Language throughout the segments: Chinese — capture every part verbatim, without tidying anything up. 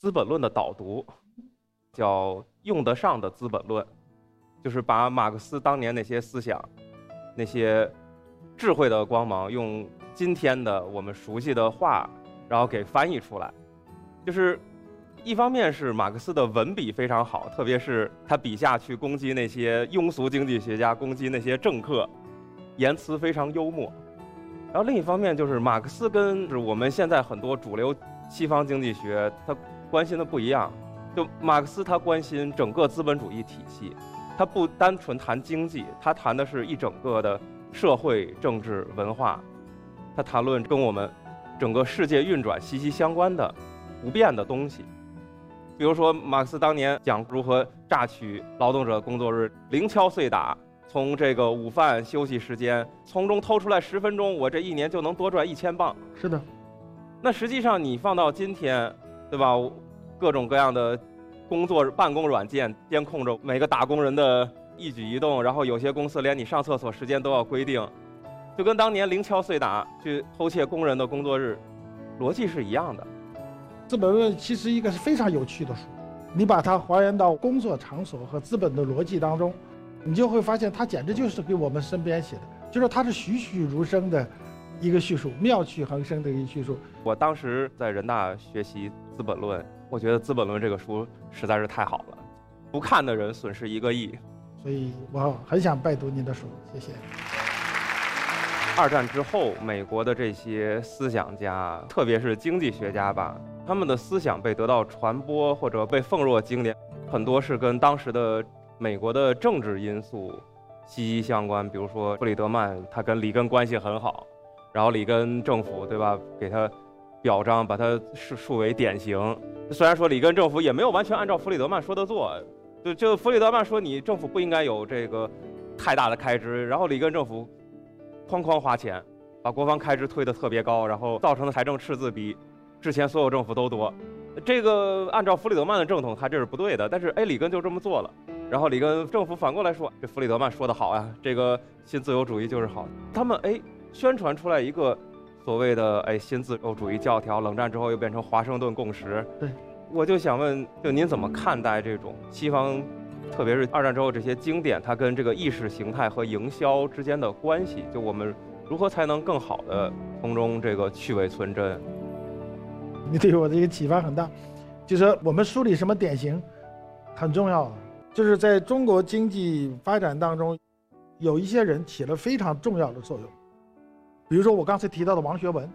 资本论的导读，叫用得上的资本论，就是把马克思当年那些思想，那些智慧的光芒，用今天的我们熟悉的话，然后给翻译出来。就是一方面是马克思的文笔非常好，特别是他笔下去攻击那些庸俗经济学家，攻击那些政客，言辞非常幽默。然后另一方面就是马克思跟我们现在很多主流西方经济学他关心的不一样，就马克思他关心整个资本主义体系，他不单纯谈经济，他谈的是一整个的社会、政治、文化，他谈论跟我们整个世界运转息息相关的不变的东西。比如说马克思当年讲如何榨取劳动者工作日，零敲碎打，从这个午饭休息时间从中偷出来十分钟，我这一年就能多赚一千磅。 是的。 那实际上你放到今天，对吧，各种各样的工作办公软件监控着每个打工人的一举一动，然后有些公司连你上厕所时间都要规定，就跟当年零敲碎打去偷窃工人的工作日逻辑是一样的。 资本论其实一个是非常有趣的书，你把它还原到工作场所和资本的逻辑当中，你就会发现它简直就是给我们身边写的，就是它是栩栩如生的一个叙述，妙趣横生的一个叙述。 我当时在人大学习资本论，我觉得资本论这个书实在是太好了，不看的人损失一个亿。 所以我很想拜读您的书，谢谢。 二战之后，美国的这些思想家，特别是经济学家吧，他们的思想被得到传播或者被奉若经典，很多是跟当时的美国的政治因素息息相关。比如说弗里德曼，他跟里根关系很好，然后里根政府，对吧，给他表彰，把他树树为典型。虽然说里根政府也没有完全按照弗里德曼说的做，就就弗里德曼说你政府不应该有这个太大的开支，然后里根政府哐哐花钱，把国防开支推得特别高，然后造成的财政赤字比之前所有政府都多。这个按照弗里德曼的正统，他这是不对的，但是哎，里根就这么做了。然后里根政府反过来说，这弗里德曼说的好啊，这个新自由主义就是好。他们哎宣传出来一个所谓的哎新自由主义教条，冷战之后又变成华盛顿共识。 对， 我就想问，就您怎么看待这种西方，特别是二战之后这些经典，它跟这个意识形态和营销之间的关系？就我们如何才能更好的从中这个去伪存真？ 你对我的一个启发很大，就是我们梳理什么典型很重要。就是在中国经济发展当中，有一些人起了非常重要的作用。比如说我刚才提到的王学文，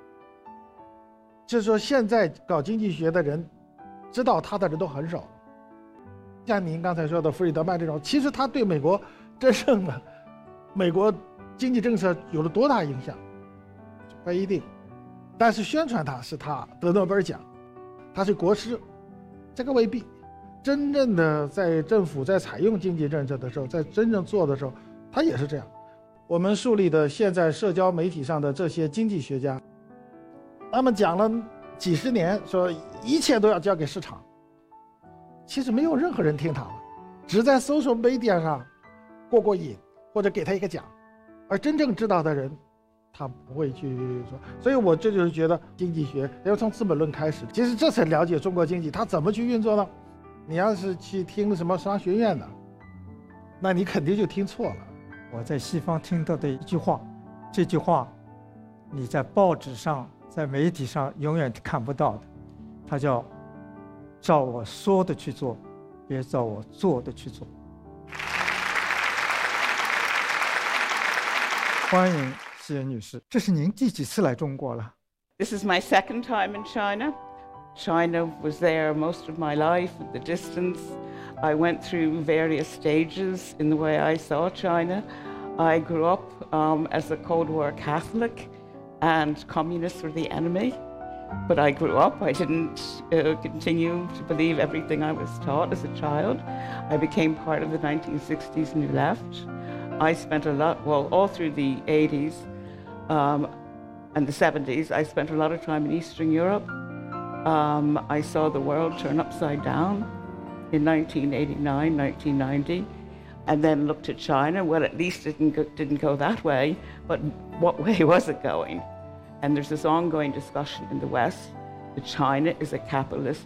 就是说现在搞经济学的人知道他的人都很少。像您刚才说的弗里德曼这种，其实他对美国真正的美国经济政策有了多大影响不一定，但是宣传他是他得诺贝尔奖，他是国师，这个未必。真正的在政府在采用经济政策的时候，在真正做的时候，他也是这样。我们树立的现在社交媒体上的这些经济学家，他们讲了几十年，说一切都要交给市场，其实没有任何人听他们，只在social media上过过瘾，或者给他一个奖，而真正知道的人他不会去说。所以我这就是觉得经济学要从资本论开始，其实这才了解中国经济它怎么去运作呢。你要是去听什么商学院的，那你肯定就听错了。 我在西方听到的一句话，这句话你在报纸上在媒体上永远看不到的，它叫照我说的去做，别照我做的去做。欢迎西恩女士，这是您第几次来中国了？ This is my second time in China. China was there most of my life, the distance. I went through various stages in the way I saw China. I grew up um, as a Cold War Catholic, and communists were the enemy. But I grew up, I didn't uh, continue to believe everything I was taught as a child. I became part of the nineteen sixties New Left. I spent a lot, well, all through the eighties um, and the seventies, I spent a lot of time in Eastern Europe. Um, I saw the world turn upside down in nineteen eighty-nine, nineteen ninety, and then looked at China. Well, at least it didn't go, didn't go that way, but what way was it going? And there's this ongoing discussion in the West that China is a capitalist